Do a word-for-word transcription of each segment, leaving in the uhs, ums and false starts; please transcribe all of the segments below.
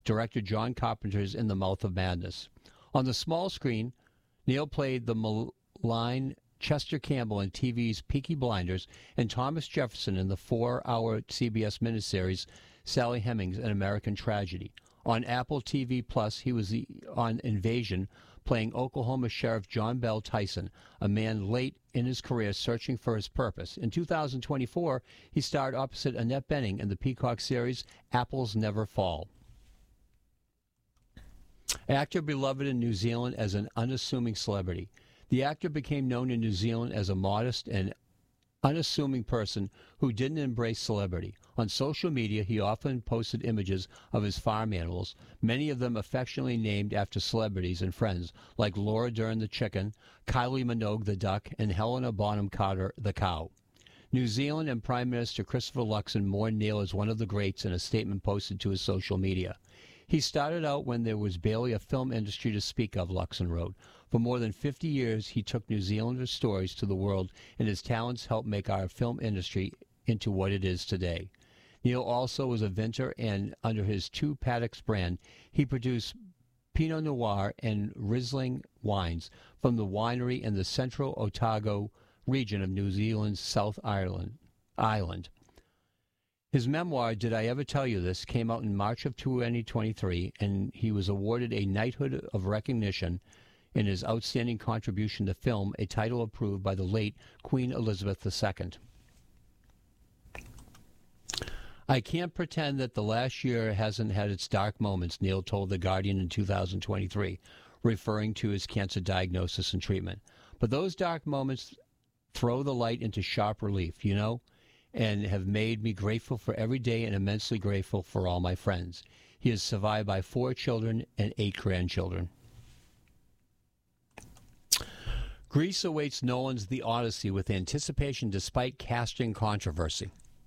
director John Carpenter's In the Mouth of Madness. On the small screen, Neil played the malign Chester Campbell in T V's Peaky Blinders and Thomas Jefferson in the four-hour C B S miniseries Sally Hemings, An American Tragedy. On Apple T V Plus, he was the, on Invasion, playing Oklahoma Sheriff John Bell Tyson, a man late in his career searching for his purpose. In two thousand twenty-four, he starred opposite Annette Bening in the Peacock series Apples Never Fall. Actor beloved in New Zealand as an unassuming celebrity. The actor became known in New Zealand as a modest and unassuming person who didn't embrace celebrity. On social media, he often posted images of his farm animals, many of them affectionately named after celebrities and friends, like Laura Dern the chicken, Kylie Minogue the duck, and Helena Bonham Carter the cow. New Zealand and Prime Minister Christopher Luxon mourned Neil as one of the greats in a statement posted to his social media. He started out when there was barely a film industry to speak of, Luxon wrote. For more than fifty years, he took New Zealanders' stories to the world, and his talents helped make our film industry into what it is today. Neil also was a vintner, and under his Two Paddocks brand, he produced Pinot Noir and Riesling wines from the winery in the central Otago region of New Zealand's South Island. Island. His memoir, Did I Ever Tell You This?, came out in March of twenty twenty-three, and he was awarded a Knighthood of Recognition in his outstanding contribution to film, a title approved by the late Queen Elizabeth the Second. I can't pretend that the last year hasn't had its dark moments, Neil told The Guardian in two thousand twenty-three, referring to his cancer diagnosis and treatment. But those dark moments throw the light into sharp relief, you know, and have made me grateful for every day and immensely grateful for all my friends. He is survived by four children and eight grandchildren. Greece awaits Nolan's The Odyssey with anticipation despite casting controversy.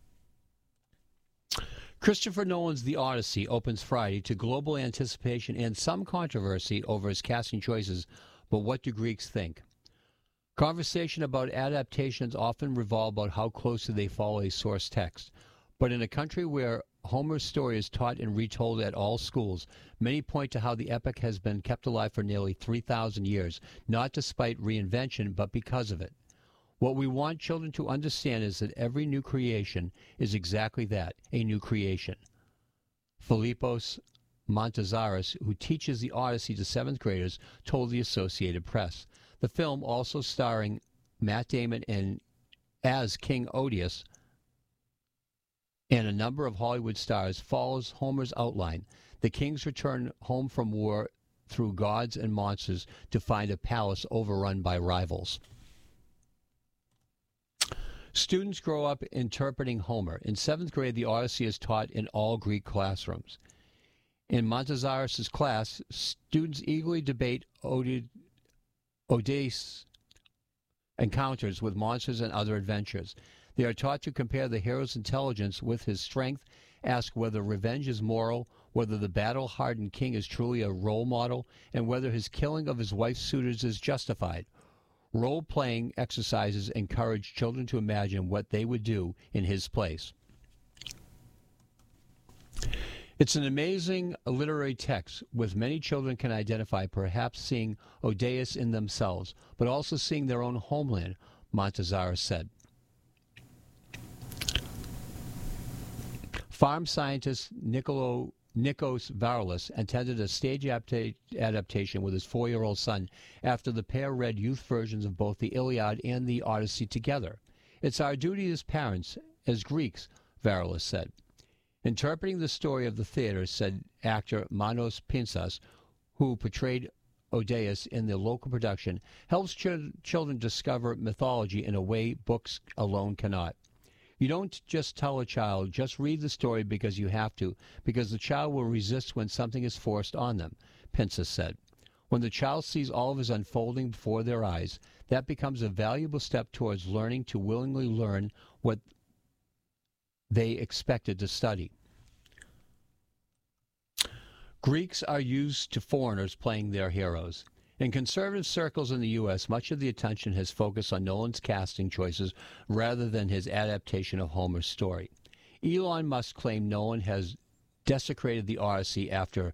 Christopher Nolan's The Odyssey opens Friday to global anticipation and some controversy over his casting choices, but what do Greeks think? Conversation about adaptations often revolve about how closely they follow a source text. But in a country where Homer's story is taught and retold at all schools, many point to how the epic has been kept alive for nearly three thousand years, not despite reinvention, but because of it. What we want children to understand is that every new creation is exactly that, a new creation. Philippos Montazaris, who teaches the Odyssey to seventh graders, told the Associated Press. The film, also starring Matt Damon and as King Odious and a number of Hollywood stars, follows Homer's outline. The kings return home from war through gods and monsters to find a palace overrun by rivals. Students grow up interpreting Homer. In seventh grade, the Odyssey is taught in all Greek classrooms. In Montazaris' class, students eagerly debate Ode- Odysseus' encounters with monsters and other adventures. They are taught to compare the hero's intelligence with his strength, ask whether revenge is moral, whether the battle-hardened king is truly a role model, and whether his killing of his wife's suitors is justified. Role-playing exercises encourage children to imagine what they would do in his place. It's an amazing literary text, with many children can identify, perhaps seeing Odysseus in themselves, but also seeing their own homeland, Montazaris said. Farm scientist Nicolo, Nikos Varoulis attended a stage adapta- adaptation with his four-year-old son after the pair read youth versions of both the Iliad and the Odyssey together. It's our duty as parents, as Greeks, Varoulis said. Interpreting the story of the theater, said actor Manos Pinsas, who portrayed Odysseus in the local production, helps ch- children discover mythology in a way books alone cannot. You don't just tell a child, just read the story because you have to, because the child will resist when something is forced on them, Pinsas said. When the child sees all of his unfolding before their eyes, that becomes a valuable step towards learning to willingly learn what they expected to study. Greeks are used to foreigners playing their heroes. In conservative circles in the U S, much of the attention has focused on Nolan's casting choices rather than his adaptation of Homer's story. Elon Musk claimed Nolan has desecrated the Odyssey after